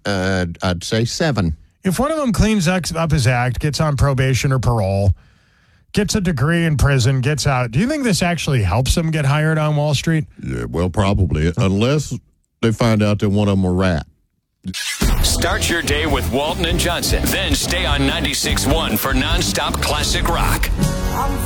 I'd say 7. If one of them cleans up his act, gets on probation or parole, gets a degree in prison, gets out, do you think this actually helps them get hired on Wall Street? Yeah, well, probably, unless they find out that one of them a rat. Start your day with Walton and Johnson. Then stay on 96.1 for nonstop classic rock.